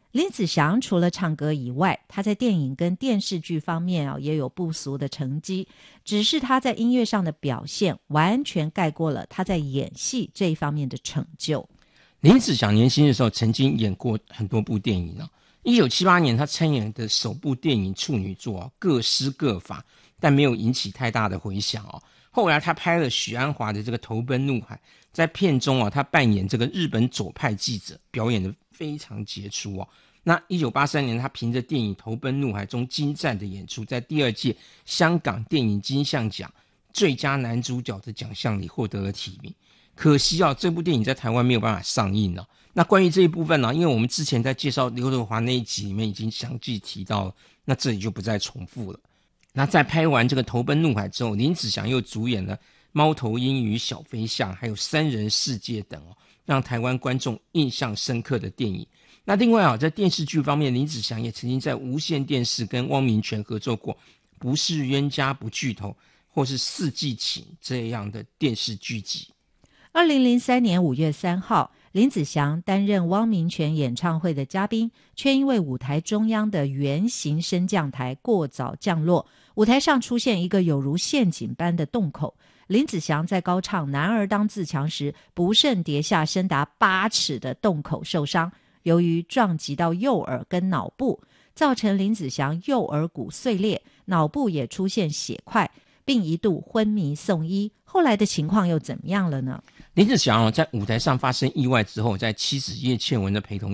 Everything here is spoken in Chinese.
林子祥除了唱歌以外，他在电影跟电视剧方面也有不俗的成绩，只是他在音乐上的表现完全盖过了他在演戏这一方面的成就。 林子祥年轻的时候曾经演过很多部电影1978年他参演的首部电影处女作各施各法，但没有引起太大的回响后来他拍了许鞍华的这个《投奔怒海》，在片中他扮演这个日本左派记者，表演得非常杰出那1983年他凭着电影《投奔怒海》中精湛的演出，在第2届香港电影金像奖最佳男主角的奖项里获得了提名。可惜这部电影在台湾没有办法上映那关于这一部分因为我们之前在介绍刘德华那一集里面已经详细提到了，那这里就不再重复了。那在拍完这个《投奔怒海》之后，林子祥又主演了《猫头鹰与小飞象》还有《三人世界》等让台湾观众印象深刻的电影。那另外在电视剧方面，林子祥也曾经在无线电视跟汪明荃合作过《不是冤家不聚头》或是《四季情》这样的电视剧集。 2003年5月3号，林子祥担任汪明荃演唱会的嘉宾，却因为舞台中央的圆形升降台过早降落，舞台上出现一个有如陷阱般的洞口。林子祥在高唱男儿当自强时，不慎跌下深达8尺的洞口受伤，由于撞击到右耳跟脑部，造成林子祥右耳骨碎裂，脑部也出现血块，并一度昏迷送医。后来的情况又怎么样了呢？ 林子祥在舞台上发生意外之后，在妻子叶倩文的陪同